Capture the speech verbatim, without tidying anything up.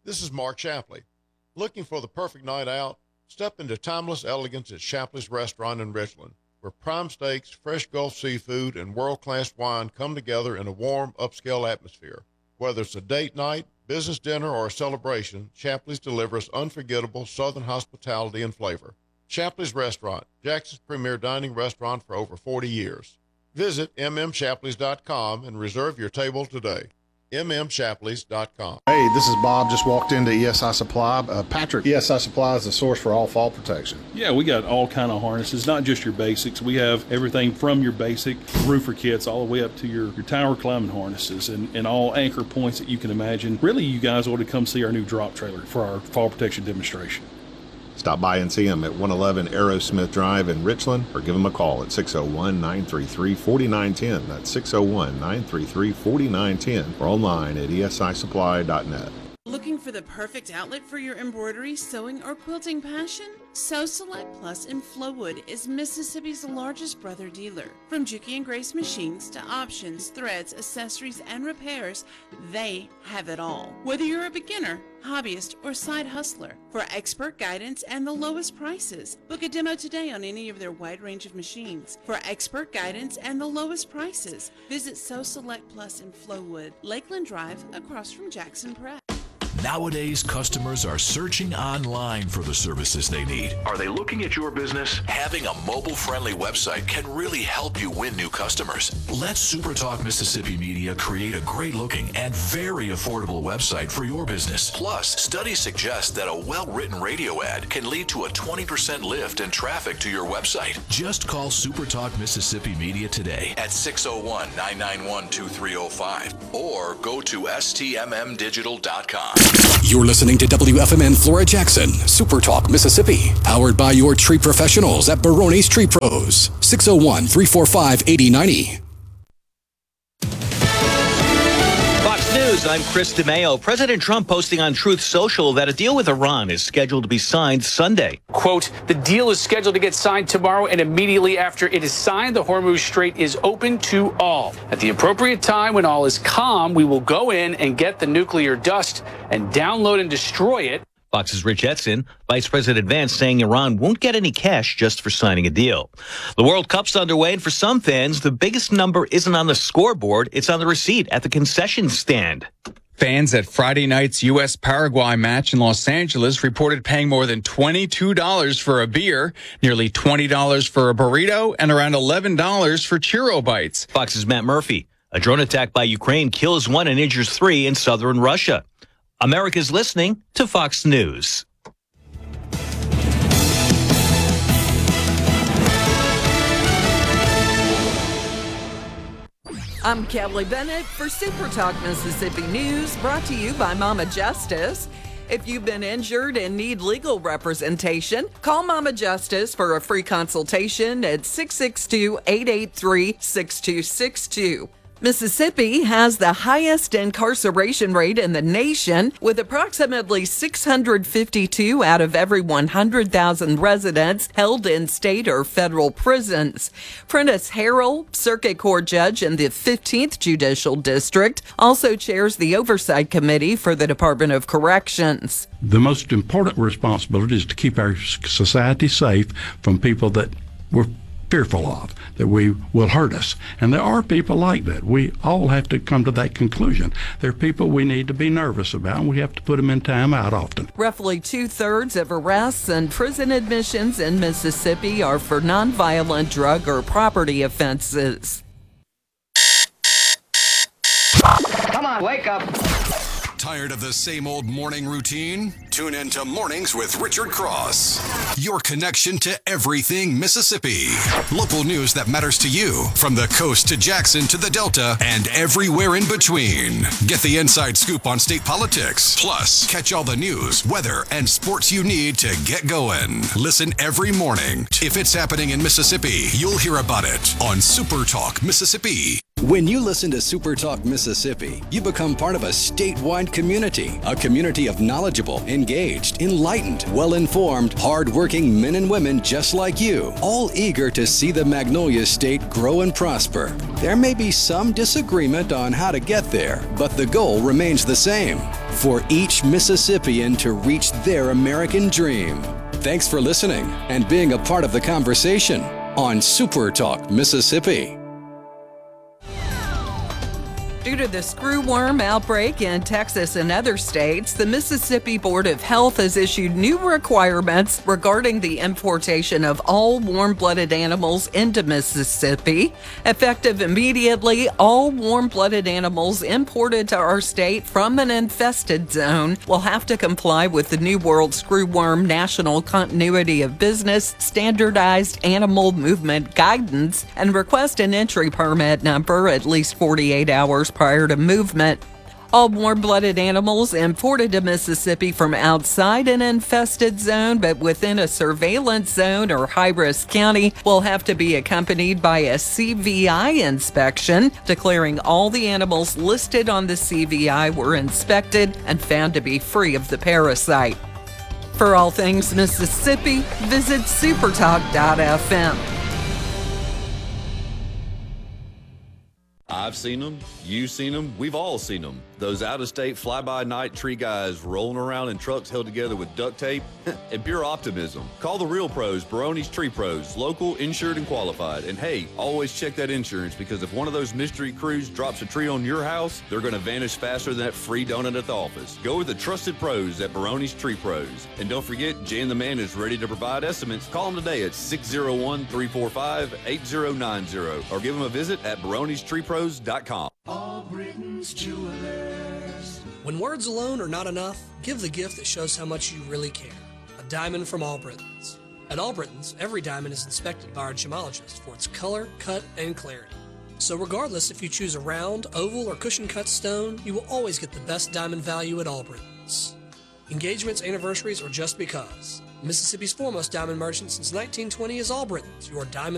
This is Mark Shapley. Looking for the perfect night out? Step into timeless elegance at Shapley's Restaurant in Richland, where prime steaks, fresh Gulf seafood, and world-class wine come together in a warm, upscale atmosphere. Whether it's a date night, business dinner, or a celebration, Shapley's delivers unforgettable Southern hospitality and flavor. Shapley's Restaurant, Jackson's premier dining restaurant for over forty years. Visit m m shapleys dot com and reserve your table today. m m shapleys dot com. Hey, this is Bob. Just walked into E S I Supply. Uh, Patrick, E S I Supply is the source for all fall protection. Yeah, we got all kind of harnesses, not just your basics. We have everything from your basic roofer kits all the way up to your, your tower climbing harnesses and, and all anchor points that you can imagine. Really, you guys ought to come see our new drop trailer for our fall protection demonstration. Stop by and see them at one eleven Aerosmith Drive in Richland, or give them a call at six oh one, nine three three, four nine one zero. That's six oh one, nine three three, four nine one zero, or online at e s i supply dot net. Looking for the perfect outlet for your embroidery, sewing, or quilting passion? Sew Select Plus in Flowood is Mississippi's largest brother dealer. From Juki and Grace machines to options, threads, accessories, and repairs, they have it all. Whether you're a beginner, hobbyist, or side hustler, for expert guidance and the lowest prices, book a demo today on any of their wide range of machines. For expert guidance and the lowest prices, visit Sew Select Plus in Flowood, Lakeland Drive, across from Jackson Press. Nowadays, customers are searching online for the services they need. Are they looking at your business? Having a mobile-friendly website can really help you win new customers. Let SuperTalk Mississippi Media create a great-looking and very affordable website for your business. Plus, studies suggest that a well-written radio ad can lead to a twenty percent lift in traffic to your website. Just call SuperTalk Mississippi Media today at six oh one, nine nine one, two three oh five or go to s t m m digital dot com. You're listening to W F M N Flora Jackson, Super Talk, Mississippi, powered by your tree professionals at Barone's Tree Pros, six oh one, three four five, eight oh nine oh. Fox News, I'm Chris DeMeo. President Trump posting on Truth Social that a deal with Iran is scheduled to be signed Sunday. Quote, the deal is scheduled to get signed tomorrow, and immediately after it is signed, the Hormuz Strait is open to all. At the appropriate time, when all is calm, we will go in and get the nuclear dust and download and destroy it. Fox's Rich Edson, Vice President Vance saying Iran won't get any cash just for signing a deal. The World Cup's underway, and for some fans, the biggest number isn't on the scoreboard, it's on the receipt at the concession stand. Fans at Friday night's U S Paraguay match in Los Angeles reported paying more than twenty-two dollars for a beer, nearly twenty dollars for a burrito, and around eleven dollars for churro bites. Fox's Matt Murphy. A drone attack by Ukraine kills one and injures three in southern Russia. America's listening to Fox News. I'm Kelly Bennett for Super Talk Mississippi News, brought to you by Mama Justice. If you've been injured and need legal representation, call Mama Justice for a free consultation at six six two, eight eight three, six two six two. Mississippi has the highest incarceration rate in the nation, with approximately six hundred fifty-two out of every one hundred thousand residents held in state or federal prisons. Prentice Harrell, Circuit Court Judge in the fifteenth Judicial District, also chairs the Oversight Committee for the Department of Corrections. The most important responsibility is to keep our society safe from people that we're fearful of, that we will hurt us. And there are people like that. We all have to come to that conclusion. There are people we need to be nervous about, and we have to put them in time out often. Roughly two-thirds of arrests and prison admissions in Mississippi are for nonviolent drug or property offenses. Come on, wake up. Tired of the same old morning routine? Tune in to Mornings with Richard Cross. Your connection to everything Mississippi. Local news that matters to you, from the coast to Jackson to the Delta and everywhere in between. Get the inside scoop on state politics. Plus, catch all the news, weather, and sports you need to get going. Listen every morning. If it's happening in Mississippi, you'll hear about it on Super Talk Mississippi. When you listen to Super Talk Mississippi, you become part of a statewide community, a community of knowledgeable, engaged, enlightened, well-informed, hard-working men and women just like you, all eager to see the Magnolia State grow and prosper. There may be some disagreement on how to get there, but the goal remains the same, for each Mississippian to reach their American dream. Thanks for listening and being a part of the conversation on Super Talk Mississippi. Due to the screwworm outbreak in Texas and other states, the Mississippi Board of Health has issued new requirements regarding the importation of all warm-blooded animals into Mississippi. Effective immediately, all warm-blooded animals imported to our state from an infested zone will have to comply with the New World Screwworm National Continuity of Business Standardized Animal Movement Guidance and request an entry permit number at least forty-eight hours prior to movement. All warm-blooded animals imported to Mississippi from outside an infested zone but within a surveillance zone or high-risk county will have to be accompanied by a C V I inspection, declaring all the animals listed on the C V I were inspected and found to be free of the parasite. For all things Mississippi, visit supertalk dot f m. I've seen them, you've seen them, we've all seen them. Those out-of-state fly-by-night tree guys rolling around in trucks held together with duct tape and pure optimism. Call the real pros, Barone's Tree Pros, local, insured, and qualified. And hey, always check that insurance, because if one of those mystery crews drops a tree on your house, they're going to vanish faster than that free donut at the office. Go with the trusted pros at Barone's Tree Pros. And don't forget, Jan the Man is ready to provide estimates. Call them today at six oh one, three four five, eight oh nine oh or give them a visit at barones tree pros dot com. All Britain's Jewelers. When words alone are not enough, give the gift that shows how much you really care. A diamond from All Britons. At All Britons, every diamond is inspected by our gemologist for its color, cut, and clarity. So regardless if you choose a round, oval, or cushion-cut stone, you will always get the best diamond value at All Britons. Engagements, anniversaries, or just because. Mississippi's foremost diamond merchant since nineteen twenty is All Britons, your diamond